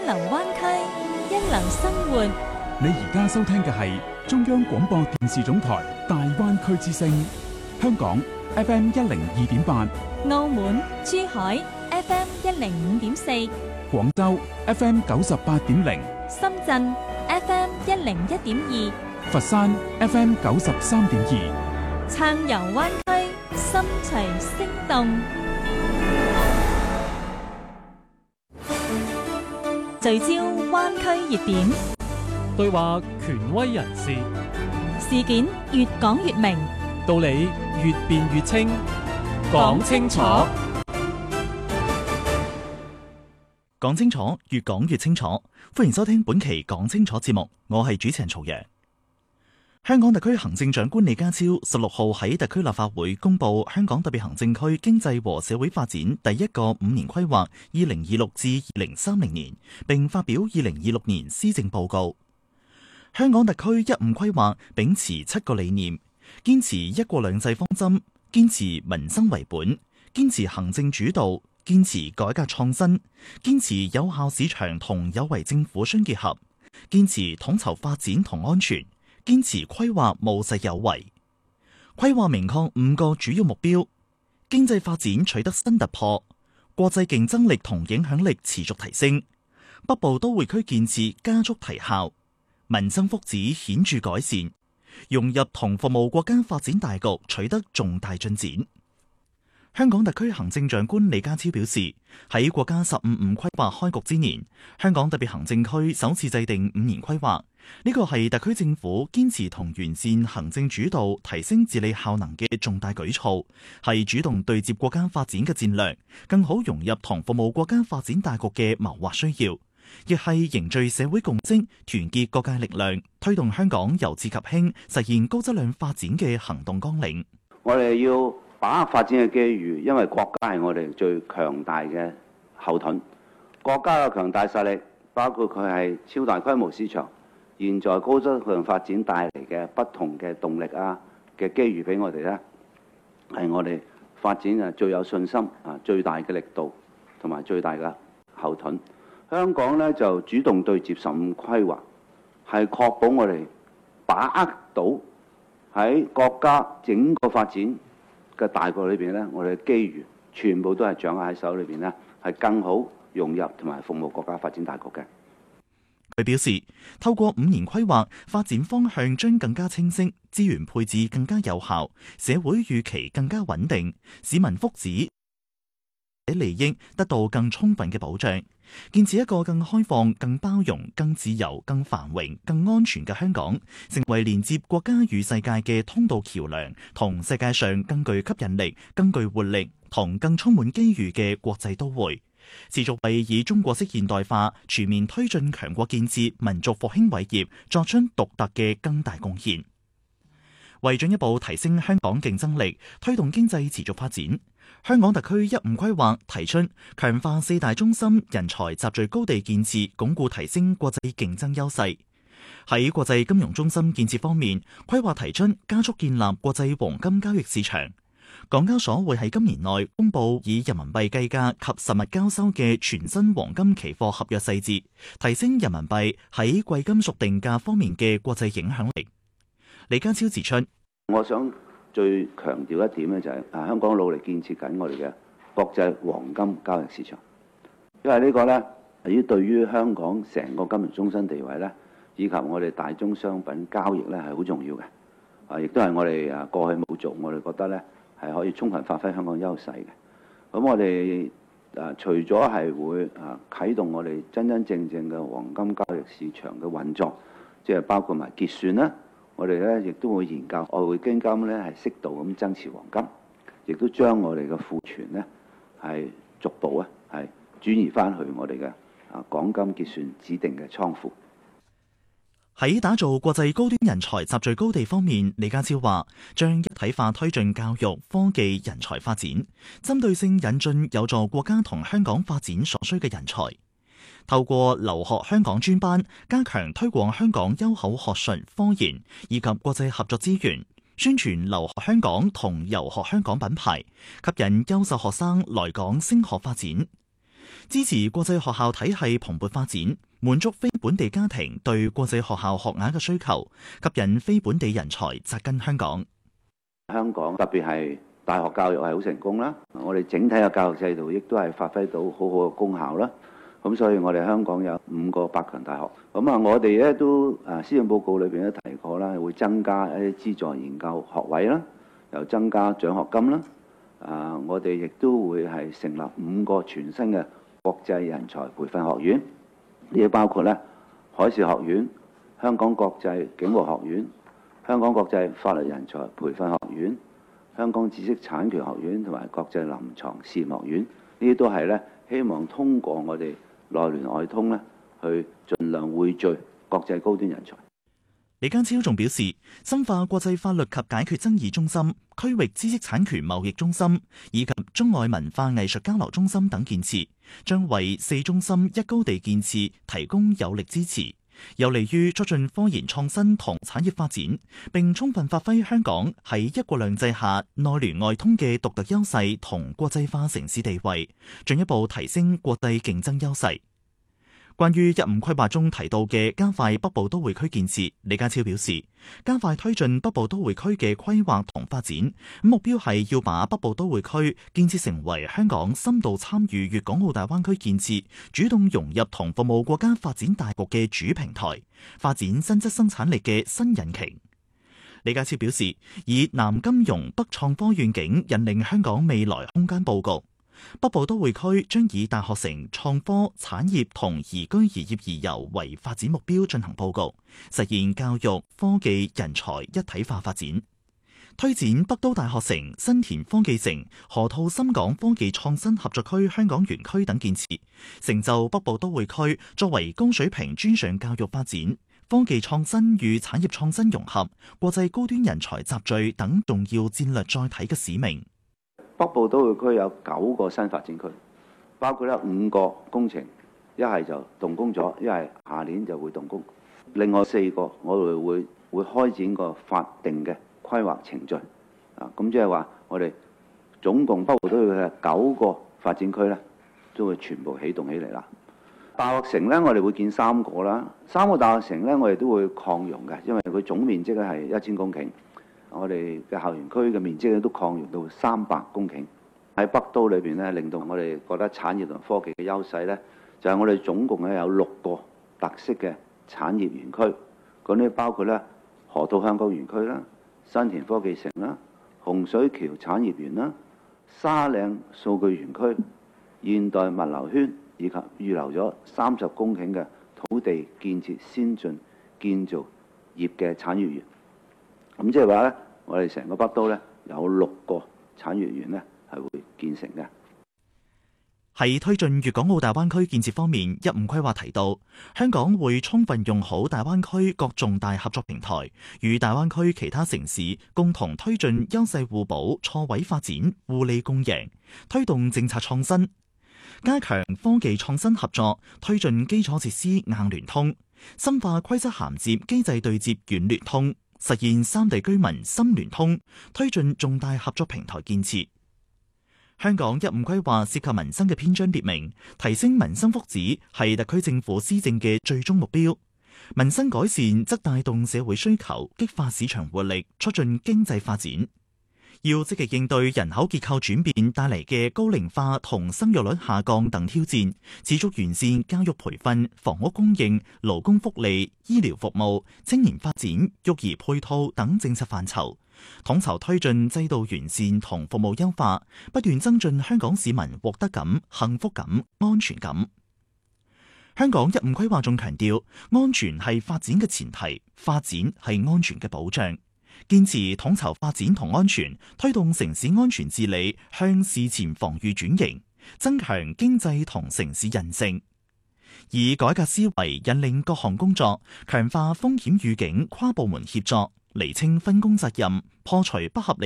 流灣區，一流生活。 你而家收聽嘅係中央廣播電視總台大灣區之聲，香港 FM 102.8， 澳門、珠海 FM 105.4， 廣州 FM 98.0， 深圳 FM 101.2， 佛山 FM 93.2， 暢遊灣區，心隨聲動。聚焦灣區熱點， 對話權威人士， 事件越講越明， 道理越辯越清，講清楚。 講清楚，越講越清楚。歡迎收聽本期講清楚節目，我係主持人曹陽。香港特區行政長官李家超16號喺特區立法會公布香港特別行政區經濟和社會發展第一個5年規劃2026至2030年，並發表2026年施政報告。香港特區15規劃秉持7個理念，堅持一國兩制方針，堅持民生為本，堅持行政主導，堅持改革創新，堅持有效市場同有為政府相結合，堅持統籌發展同安全，堅持規劃務實有為。規劃明確5個主要目標：經濟發展取得新突破，國際競爭力同影響力持續提升，北部都會區建設加速提效，民生福祉顯著改善，融入同服務國家發展大局取得重大進展。香港特區行政長官李家超表示，喺國家15規劃開局之年，香港特別行政區首次制定5年規劃，呢個係特區政府堅持同完善行政主導、提升治理效能嘅重大舉措，係主動對接國家發展嘅戰略，更好融入同服務國家發展大局嘅謀劃需要，亦係凝聚社會共識、團結各界力量，推動香港由治及興，實現高質量發展嘅行動綱領。 我哋要把握發展嘅機遇，因為國家係我哋最強大嘅後盾。國家嘅強大實力，包括佢係超大規模市場，現在高質量發展帶嚟嘅不同嘅動力嘅機遇俾我哋呢，係我哋發展最有信心最大嘅力度同埋最大嘅後盾。香港呢，就主動對接15規劃，係確保我哋把握到喺國家整個發展嘅大局裏邊呢，我哋嘅機遇全部都係掌握喺手裏邊呢，係更好融入同埋服務國家發展大局嘅。 佢表示，透過5年規劃，發展方向將更加清晰，資源配置更加有效，社會預期更加穩定，市民福祉利益得到更充分嘅保障，建設一個更開放、更包容、更自由、更繁榮、更安全嘅香港，成為連接國家與世界嘅通道橋樑，同世界上更具吸引力、更具活力同更充滿機遇嘅國際都會，持續為以中國式現代化全面推進強國建設、民族復興偉業作出獨特嘅更大貢獻。為進一步提升香港競爭力，推動經濟持續發展，香港特區15規劃提出強化4大中心人才集聚高地建設，鞏固提升國際競爭優勢。喺國際金融中心建設方面，規劃提出加速建立國際黃金交易市場。港交所會喺今年內公布以人民幣計價及實物交收嘅全新黃金期貨合約細節，提升人民幣喺貴金屬定價方面嘅國際影響力。李家超指出， 我想最強調一點咧，就係香港努力建設緊我哋嘅國際黃金交易市場，因為呢個呢，對於香港成個金融中心地位呢，以及我哋大宗商品交易呢，係好重要嘅，亦都係我哋過去冇做，我哋覺得呢係可以充分發揮香港優勢嘅。咁我哋除咗係會啟動我哋真真正正嘅黃金交易市場嘅運作，即係包括埋結算啦。我哋咧亦都會研究外匯基金咧係適度咁增持黃金，亦都將我哋嘅庫存呢係逐步係轉移翻去我哋嘅港金結算指定嘅倉庫。 喺打造國際高端人才集聚高地方面，李家超話將一體化推進教育、科技、人才發展，針對性引進有助國家同香港發展所需嘅人才。透過留學香港專班，加強推廣香港優厚學術、科研以及國際合作資源，宣傳留學香港同遊學香港品牌，吸引優秀學生來港升學發展。 支持國際學校體系蓬勃發展，滿足非本地家庭對國際學校學額嘅需求，吸引非本地人才扎根香港。 香港特別係大學教育係好成功啦，我哋整體嘅教育制度亦都係發揮到好好嘅功效啦。咁所以我哋香港有5個百強大學。咁啊，我哋咧都施政報告裏邊都提過啦，會增加一啲資助研究學位啦，又增加獎學金啦。我哋亦都會係成立5個全新嘅國際人才培訓學院，呢啲包括咧海事學院、香港國際警務學院、香港國際法律人才培訓學院、香港知識產權學院同埋國際臨床試驗學院。呢啲都係咧希望通過我哋內聯外通咧，去盡量匯聚國際高端人才。 李家超仲表示，深化國際法律及解決爭議中心、區域知識產權貿易中心以及中外文化藝術交流中心等建設，將為4中心1高地建設提供有力支持，有利於促進科研創新同產業發展，並充分發揮香港喺一國兩制下內聯外通嘅獨特優勢同國際化城市地位，進一步提升國際競爭優勢。關於15規劃中提到嘅加快北部都會區建設，李家超表示，加快推進北部都會區嘅規劃同發展，目標係要把北部都會區建設成為香港深度參與粵港澳大灣區建設、主動融入同服務國家發展大局嘅主平台，發展新質生產力嘅新引擎。李家超表示，以南金融北創科願景引領香港未來空間佈局。北部都會區將以大學城、創科、產業同宜居宜業宜遊為發展目標進行佈局，實現教育、科技、人才一體化發展，推展北都大學城、新田科技城、河套深港科技創新合作區香港園區等建設，成就北部都會區作為高水平專上教育發展、科技創新與產業創新融合、國際高端人才集聚等重要戰略載體嘅使命。 北部都會區有9個新發展區，包括咧5個工程，一係就動工咗，一係下年就會動工。另外4個我哋會開展個法定嘅規劃程序。咁即係話我哋總共北部都會嘅9個發展區咧，都會全部啟動起嚟啦。大學城咧，我哋會建3個啦。3個大學城咧，我哋都會擴容嘅，因為佢總面積咧係1000公頃。我哋嘅校園區嘅面積咧都擴容到300公頃。喺北都裏邊咧，令到我哋覺得產業同科技嘅優勢咧，就係我哋總共咧有6個特色嘅產業園區。嗰啲包括咧河套香港園區啦、新田科技城啦、洪水橋產業園啦、沙嶺數據園區、現代物流圈，以及預留咗30公頃嘅土地建設先進建造業嘅產業園。咁即係話咧，我哋成個北都咧有6個產業園咧係會建成嘅。 喺推進粵港澳大灣區建設方面，15規劃提到，香港會充分用好大灣區各重大合作平台，與大灣區其他城市共同推進優勢互補、錯位發展、互利共贏，推動政策創新，加強科技創新合作，推進基礎設施硬聯通，深化規則銜接機制對接軟聯通，實現三地居民深聯通，推進重大合作平台建設。香港15規劃涉及民生嘅篇章列明，提升民生福祉係特區政府施政嘅最終目標。民生改善則帶動社會需求，激發市場活力，促進經濟發展。要積極應對人口結構轉變帶嚟嘅高齡化同生育率下降等挑戰，持續完善教育培訓、房屋供應、勞工福利、醫療服務、青年發展、育兒配套等政策範疇，統籌推進制度完善同服務優化，不斷增進香港市民獲得感、幸福感、安全感。香港15規劃仲強調，安全係發展嘅前提，發展係安全嘅保障。堅持統籌發展同安全，推動城市安全治理向事前防禦轉型，增強經濟同城市韌性，以改革思維引領各項工作，強化風險預警跨部門協作，釐清分工責任，破除不合理